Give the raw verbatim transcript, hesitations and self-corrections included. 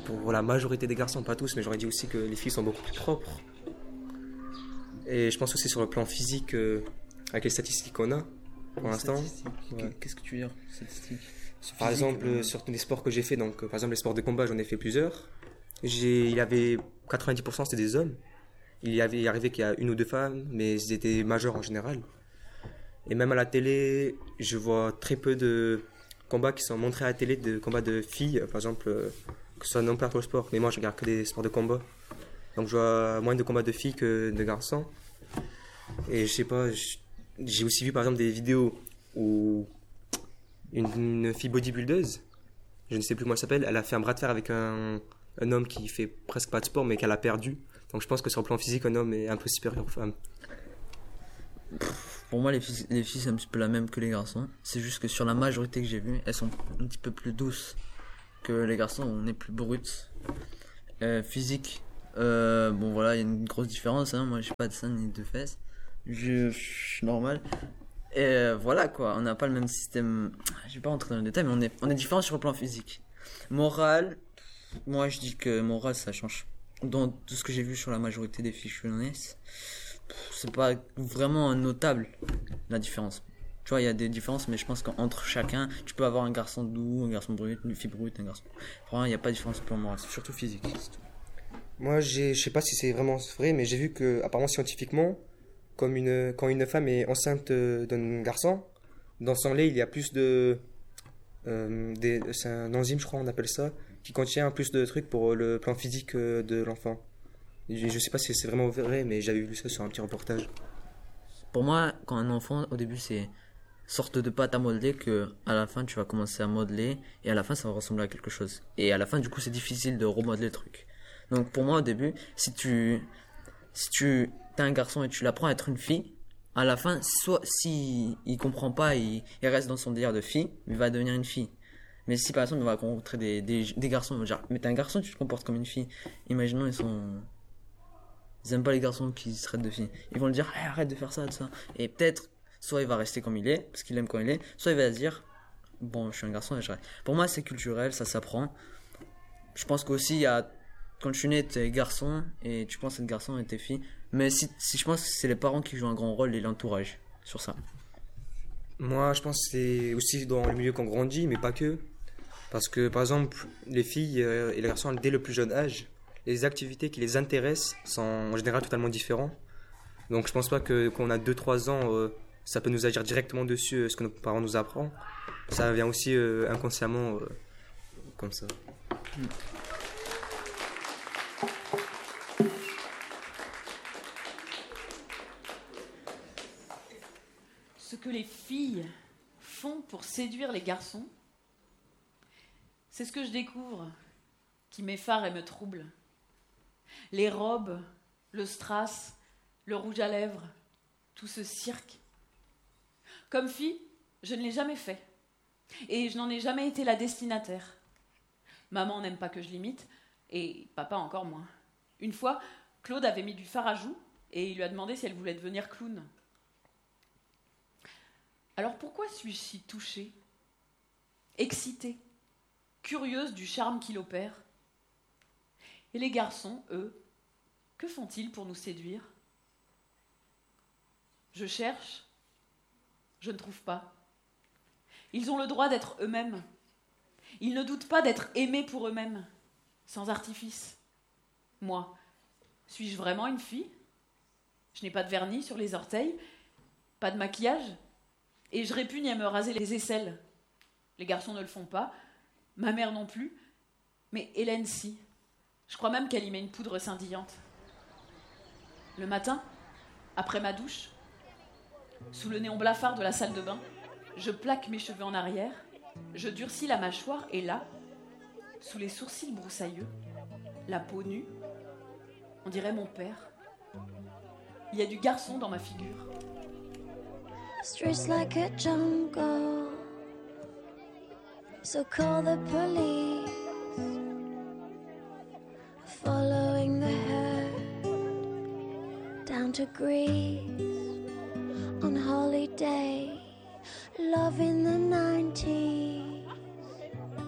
pour la majorité des garçons, pas tous, mais j'aurais dit aussi que les filles sont beaucoup plus propres. Et je pense aussi sur le plan physique, euh, avec les statistiques qu'on a pour l'instant. Ouais. Qu'est-ce que tu veux dire, statistiques? Par exemple, euh, sur les sports que j'ai fait, donc euh, par exemple les sports de combat, j'en ai fait plusieurs. J'ai, il y avait quatre-vingt-dix pour cent c'était des hommes. Il y avait il arrivé qu'il y a une ou deux femmes, mais ils étaient majeurs en général. Et même à la télé, je vois très peu de combats qui sont montrés à la télé, de combats de filles, par exemple, euh, que ce soit non pas pour le sport, mais moi je regarde que des sports de combat. Donc je vois moins de combats de filles que de garçons. Et je sais pas, je- j'ai aussi vu par exemple des vidéos où une, une fille bodybuildeuse, je ne sais plus comment elle s'appelle, elle a fait un bras de fer avec un, un homme qui fait presque pas de sport mais qu'elle a perdu. Donc je pense que sur le plan physique, un homme est un peu supérieur aux femmes. Pour moi, les filles, les filles, c'est un petit peu la même que les garçons. C'est juste que sur la majorité que j'ai vues, elles sont un petit peu plus douces que les garçons. On est plus brutes. Euh, physique, euh, bon voilà, il y a une grosse différence. Hein. Moi, j'ai pas de seins ni de fesses. Je, je suis normal. Et euh, voilà quoi, on n'a pas le même système. Je vais pas rentrer dans le détail, mais on est, on est différents sur le plan physique. Moral, moi je dis que moral ça change. Dans tout ce que j'ai vu sur la majorité des filles chevelonnaises, c'est pas vraiment notable la différence. Tu vois, il y a des différences, mais je pense qu'entre chacun, tu peux avoir un garçon doux, un garçon brut, une fille brute, un garçon. Vraiment, il n'y a pas de différence pour moi, c'est surtout physique. C'est tout. Moi, j'ai, je sais pas si c'est vraiment vrai, mais j'ai vu que, apparemment scientifiquement, comme une, quand une femme est enceinte euh, d'un garçon, dans son lait, il y a plus de, euh, des, c'est un enzyme, je crois, on appelle ça, qui contient plus de trucs pour le plan physique euh, de l'enfant. Je, je sais pas si c'est vraiment vrai, mais j'avais vu ça sur un petit reportage. Pour moi, quand un enfant, au début, c'est sorte de pâte à modeler que à la fin, tu vas commencer à modeler et à la fin, ça va ressembler à quelque chose. Et à la fin, du coup, c'est difficile de remodeler le truc. Donc, pour moi, au début, si tu, si tu, t'es un garçon et tu l'apprends à être une fille, à la fin, soit, si il comprend pas, il, il reste dans son délire de fille, il va devenir une fille. Mais si par exemple, on va rencontrer des, des, des garçons, ils vont dire, mais t'es un garçon, tu te comportes comme une fille. Imaginons, ils sont, ils aiment pas les garçons qui se traitent de filles. Ils vont lui dire, hey, arrête de faire ça, tout ça. Et peut-être, soit il va rester comme il est, parce qu'il aime comme il est, soit il va se dire, bon, je suis un garçon et je reste. Pour moi, c'est culturel, ça s'apprend. Je pense qu'aussi, il y a, quand tu nais, t'es garçon, et tu penses être garçon et t'es fille. Mais si, si je pense que c'est les parents qui jouent un grand rôle et l'entourage sur ça. Moi, je pense que c'est aussi dans le milieu qu'on grandit, mais pas que. Parce que, par exemple, les filles euh, et les garçons, dès le plus jeune âge, les activités qui les intéressent sont en général totalement différentes. Donc, je pense pas que quand on a deux trois ans, euh, ça peut nous agir directement dessus, euh, ce que nos parents nous apprennent. Ça vient aussi euh, inconsciemment, euh, comme ça. Mm. Ce que les filles font pour séduire les garçons, c'est ce que je découvre qui m'effare et me trouble. Les robes, le strass, le rouge à lèvres, tout ce cirque. Comme fille, je ne l'ai jamais fait. Et je n'en ai jamais été la destinataire. Maman n'aime pas que je l'imite, et papa encore moins. Une fois, Claude avait mis du fard à joues, et il lui a demandé si elle voulait devenir clown. Alors pourquoi suis-je si touchée, excitée, curieuse du charme qu'il opère? Et les garçons, eux, que font-ils pour nous séduire? Je cherche, je ne trouve pas. Ils ont le droit d'être eux-mêmes. Ils ne doutent pas d'être aimés pour eux-mêmes, sans artifice. Moi, suis-je vraiment une fille? Je n'ai pas de vernis sur les orteils, pas de maquillage, et je répugne à me raser les aisselles. Les garçons ne le font pas, ma mère non plus, mais Hélène si. Je crois même qu'elle y met une poudre scintillante. Le matin, après ma douche, sous le néon blafard de la salle de bain, je plaque mes cheveux en arrière, je durcis la mâchoire et là, sous les sourcils broussailleux, la peau nue, on dirait mon père. Il y a du garçon dans ma figure. Streets like a jungle, so call the police. Following the herd down to Greece on holiday, love in the nineties.